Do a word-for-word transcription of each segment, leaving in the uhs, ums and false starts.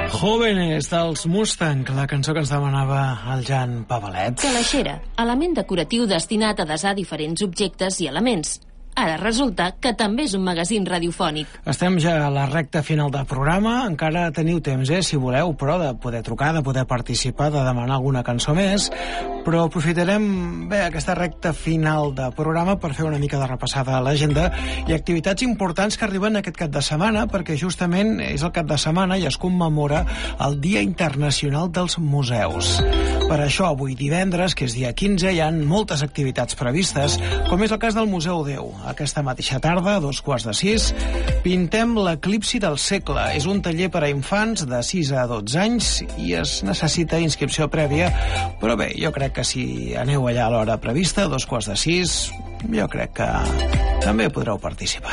Jóvenes dels Mustang, la cançó que ens demanava el Jan Pavalet. Calaixera, element decoratiu destinat a desar diferents objectes i elements. Ara resulta que també és un magazín radiofònic. Estem ja a la recta final del programa. Encara teniu temps, eh, si voleu, però de poder trucar, de poder participar, de demanar alguna cançó més. Però aprofitarem bé aquesta recta final del programa per fer una mica de repassada a l'agenda i activitats importants que arriben aquest cap de setmana, perquè justament és el cap de setmana i es commemora el Dia Internacional dels Museus. Per això, avui divendres, que és dia quinze, hi ha moltes activitats previstes, com és el cas del Museu Déu. Aquesta mateixa tarda, a dos quarts de sis, pintem l'eclipsi del segle. És un taller per a infants de sis a dotze anys i es necessita inscripció prèvia, però bé, jo crec que si aneu allà a l'hora prevista, a dos quarts de sis, jo crec que també podreu participar.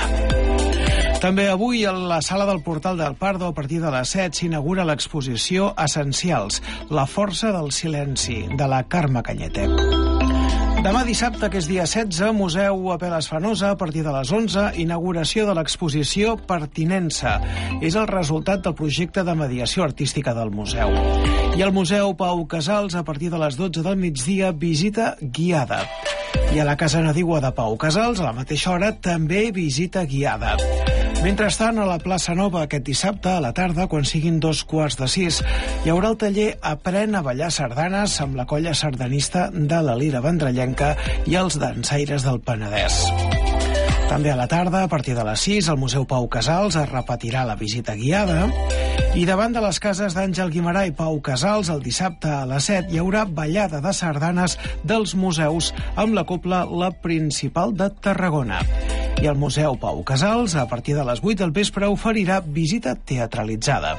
També avui a la sala del Portal del Pardo, a partir de les set, s'inaugura l'exposició Essencials, la força del silenci, de la Carme Cañete. Demà dissabte, que és dia setze, Museu Apel·les Fenosa, a partir de les onze, inauguració de l'exposició Pertinença. És el resultat del projecte de mediació artística del museu. I al Museu Pau Casals, a partir de les dotze del migdia, visita guiada. I a la Casa Nadigua de Pau Casals, a la mateixa hora, també visita guiada. Mentrestant, a la plaça Nova, aquest dissabte, a la tarda, quan siguin dos quarts de sis, hi haurà el taller Aprèn a ballar sardanes amb la colla sardanista de la Lira Vendrellenca i els dansaires del Penedès. També a la tarda, a partir de les sis, al Museu Pau Casals es repetirà la visita guiada i davant de les cases d'Àngel Guimerà i Pau Casals, el dissabte a les set, hi haurà ballada de sardanes dels museus amb la cobla La Principal de Tarragona. I el Museu Pau Casals, a partir de les vuit del vespre, oferirà visita teatralitzada.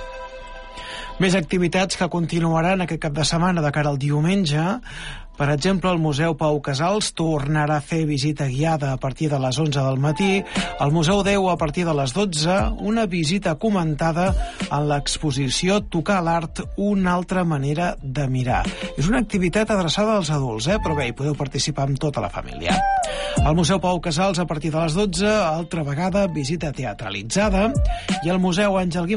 Més activitats que continuaran aquest cap de setmana de cara al diumenge. Per exemple, el Museu Pau Casals tornarà a fer visita guiada a partir de les onze del matí. El Museu Déu, a partir de les dotze, una visita comentada en l'exposició Tocar l'art, una altra manera de mirar. És una activitat adreçada als adults, eh? Però bé, hi podeu participar amb tota la família. Al Museu Pau Casals, a partir de les dotze, altra vegada, visita teatralitzada. I al Museu Àngel Guimerà,